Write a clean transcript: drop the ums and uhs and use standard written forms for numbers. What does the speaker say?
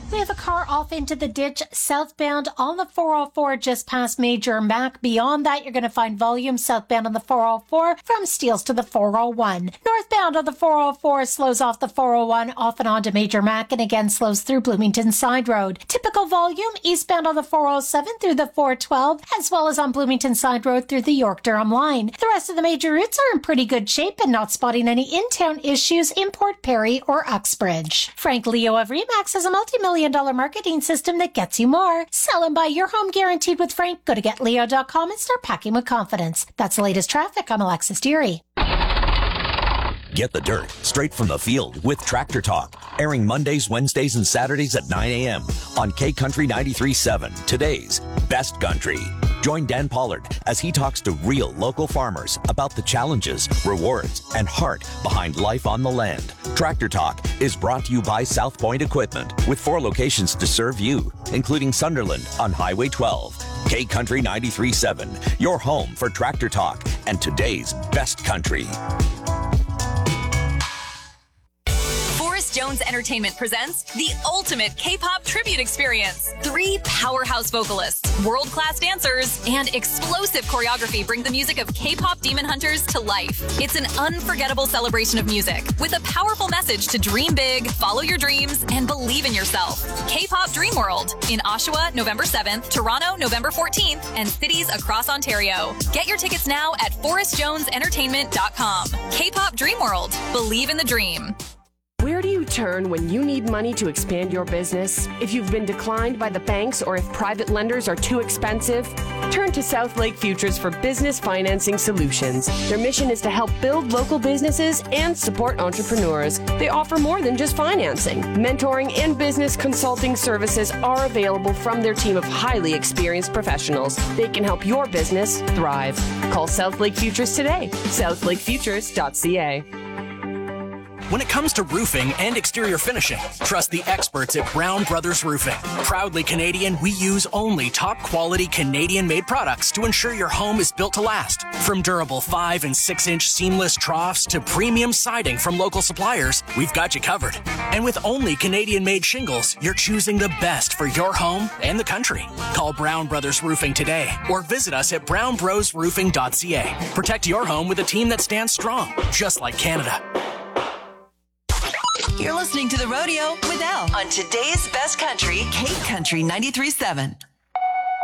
We have a car off into the ditch southbound on the 404 just past Major Mac. Beyond that, you're going to find volume southbound on the 404 from Steeles to the 401. Northbound on the 404 slows off the 401 off and on to Major Mac and again slows through Bloomington Side Road. Typical volume eastbound on the 407 through the 412 as well as on Bloomington Side Road through the York-Durham line. The rest of the major routes are in pretty good shape and not spotting any in-town issues in Port Perry or Uxbridge. Frank Leo of Remax has a multi-million-dollar marketing system that gets you more. Sell and buy your home guaranteed with Frank. Go to getleo.com and start packing with confidence. That's the latest traffic. I'm Alexis Deary. Get the dirt straight from the field with Tractor Talk, airing Mondays, Wednesdays, and Saturdays at 9 a.m. on K Country 93.7, today's best country. Join Dan Pollard as he talks to real local farmers about the challenges, rewards, and heart behind life on the land. Tractor Talk is brought to you by South Point Equipment, with 4 locations to serve you, including Sunderland on Highway 12. K Country 93.7, your home for Tractor Talk and today's best country. Jones Entertainment presents the ultimate K-pop tribute experience. 3 powerhouse vocalists, world-class dancers, and explosive choreography bring the music of K-pop demon hunters to life. It's an unforgettable celebration of music with a powerful message to dream big, follow your dreams, and believe in yourself. K-pop Dream World in Oshawa, November 7th, Toronto, November 14th, and cities across Ontario. Get your tickets now at forrestjonesentertainment.com. K-pop Dream World. Believe in the dream. Where do you turn when you need money to expand your business? If you've been declined by the banks or if private lenders are too expensive, turn to South Lake Futures for business financing solutions. Their mission is to help build local businesses and support entrepreneurs. They offer more than just financing. Mentoring and business consulting services are available from their team of highly experienced professionals. They can help your business thrive. Call South Lake Futures today. southlakefutures.ca. When it comes to roofing and exterior finishing, trust the experts at Brown Brothers Roofing. Proudly Canadian, we use only top quality Canadian-made products to ensure your home is built to last. From durable 5 and 6-inch seamless troughs to premium siding from local suppliers, we've got you covered. And with only Canadian-made shingles, you're choosing the best for your home and the country. Call Brown Brothers Roofing today or visit us at brownbrosroofing.ca. Protect your home with a team that stands strong, just like Canada. You're listening to The Rodeo with Elle on today's best country, K Country 93.7.